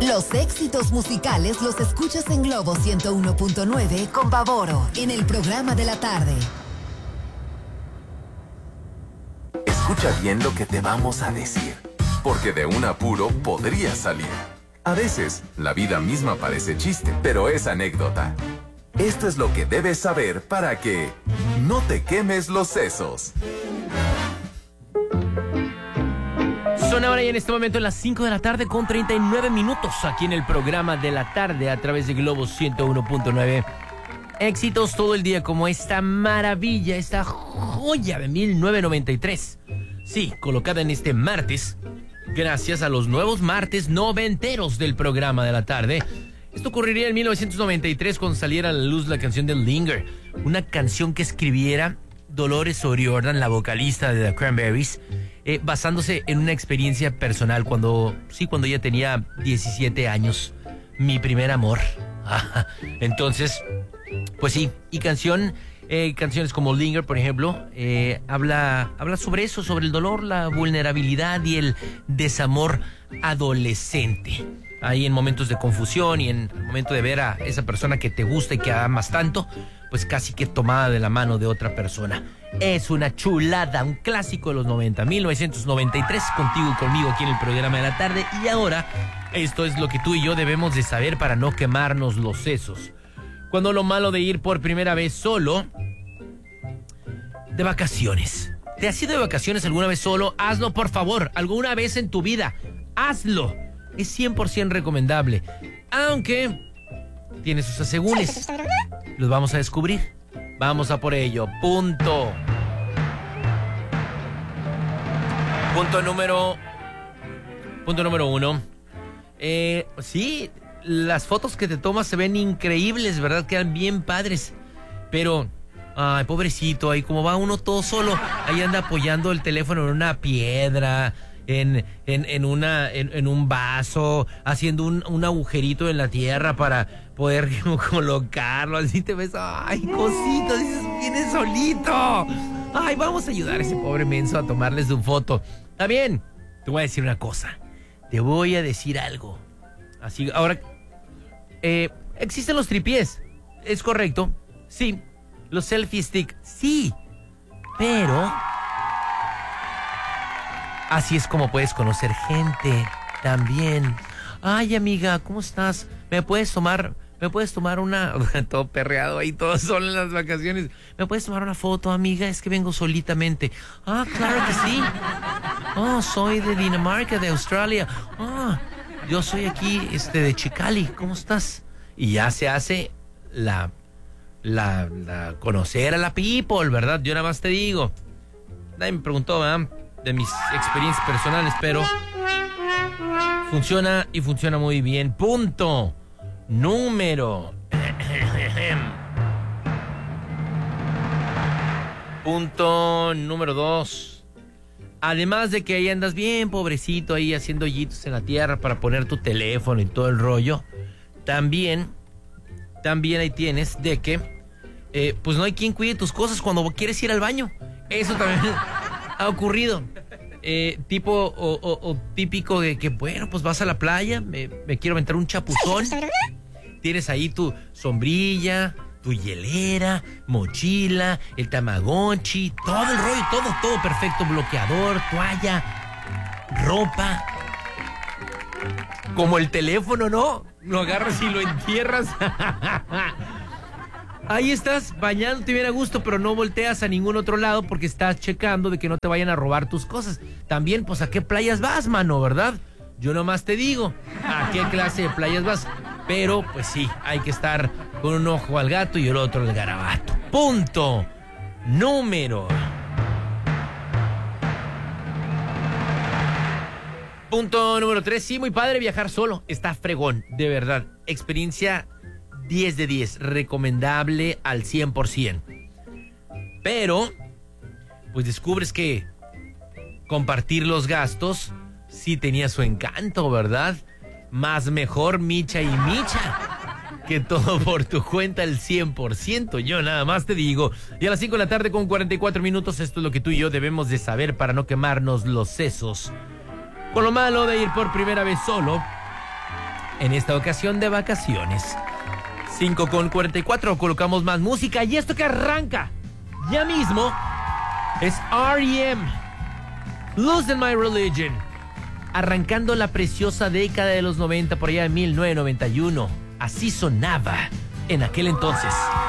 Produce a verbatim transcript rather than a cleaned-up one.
Los éxitos musicales los escuchas en Globo ciento uno punto nueve con Pavoro en el programa de la tarde. Escucha bien lo que te vamos a decir, porque de un apuro podría salir. A veces, la vida misma parece chiste, pero es anécdota. Esto es lo que debes saber para que no te quemes los sesos. Son ahora y en este momento las cinco de la tarde con treinta y nueve minutos aquí en el programa de la tarde a través de Globo ciento uno punto nueve. Éxitos todo el día como esta maravilla, esta joya de mil novecientos noventa y tres. Sí, colocada en este martes, gracias a los nuevos martes noventeros del programa de la tarde. Esto ocurriría en mil novecientos noventa y tres cuando saliera a la luz la canción de Linger, una canción que escribiera Dolores O'Riordan, la vocalista de The Cranberries, eh, basándose en una experiencia personal cuando, sí, cuando ella tenía diecisiete años, mi primer amor. Entonces, pues sí, y canción, eh, canciones como Linger, por ejemplo, eh, habla, habla sobre eso, sobre el dolor, la vulnerabilidad y el desamor adolescente. Ahí en momentos de confusión y en el momento de ver a esa persona que te gusta y que amas tanto, pues casi que tomada de la mano de otra persona. Es una chulada, un clásico de los noventa, mil novecientos noventa y tres, contigo y conmigo aquí en el programa de la tarde. Y ahora, esto es lo que tú y yo debemos de saber para no quemarnos los sesos. Cuando lo malo de ir por primera vez solo, de vacaciones. ¿Te has ido de vacaciones alguna vez solo? Hazlo, por favor, alguna vez en tu vida. Hazlo. Es cien por ciento recomendable. Aunque tiene sus asegúnes. Los vamos a descubrir. Vamos a por ello. Punto. Punto número... Punto número uno. Eh, sí, las fotos que te tomas se ven increíbles, ¿verdad? Quedan bien padres. Pero... Ay, pobrecito, ahí como va uno todo solo, ahí anda apoyando el teléfono en una piedra, en, en, en, una, en, en un vaso, haciendo un, un agujerito en la tierra para poder colocarlo, así te ves, ay, cosito, dices, viene solito. Ay, vamos a ayudar a ese pobre menso a tomarle su foto. Está bien, te voy a decir una cosa, te voy a decir algo. Así, ahora, eh, existen los tripiés, ¿es correcto? Sí. Los selfie stick, sí, pero así es como puedes conocer gente también. Ay, amiga, ¿cómo estás? ¿Me puedes tomar, me puedes tomar una, todo perreado ahí, todo solo en las vacaciones? ¿Me puedes tomar una foto, amiga? Es que vengo solitamente. Ah, claro que sí. Oh, soy de Dinamarca, de Australia. Ah, yo soy aquí, este, de Chicali. ¿Cómo estás? Y ya se hace la La, la conocer a la people, ¿verdad? Yo nada más te digo. Nadie me preguntó, ¿verdad? De mis experiencias personales, pero funciona y funciona muy bien. Punto número. Punto número dos. Además de que ahí andas bien pobrecito ahí haciendo hoyitos en la tierra para poner tu teléfono y todo el rollo, también, también ahí tienes de que eh, pues no hay quien cuide tus cosas cuando quieres ir al baño. Eso también ha ocurrido. Eh, tipo o, o, o típico de que, bueno, pues vas a la playa, me, me quiero aventar un chapuzón. Tienes ahí tu sombrilla, tu hielera, mochila, el tamagotchi, todo el rollo, todo, todo perfecto, bloqueador, toalla, ropa. Como el teléfono, ¿no? Lo agarras y lo entierras. Ahí estás, bañándote bien a gusto, pero no volteas a ningún otro lado porque estás checando de que no te vayan a robar tus cosas. También, pues, ¿a qué playas vas, mano, verdad? Yo nomás te digo, ¿a qué clase de playas vas? Pero, pues sí, hay que estar con un ojo al gato y el otro al garabato. Punto número. Punto número tres. Sí, muy padre viajar solo. Está fregón, de verdad. Experiencia diez de diez. Recomendable al cien por ciento. Pero, pues descubres que compartir los gastos sí tenía su encanto, ¿verdad? Más mejor micha y micha que todo por tu cuenta al cien por ciento. Yo nada más te digo. Y a las cinco de la tarde con cuarenta y cuatro minutos, esto es lo que tú y yo debemos de saber para no quemarnos los sesos. Con lo malo de ir por primera vez solo, en esta ocasión de vacaciones. cinco con cuarenta y cuatro, colocamos más música y esto que arranca ya mismo es R E M, Losing My Religion, arrancando la preciosa década de los noventa, por allá de mil novecientos noventa y uno. Así sonaba en aquel entonces.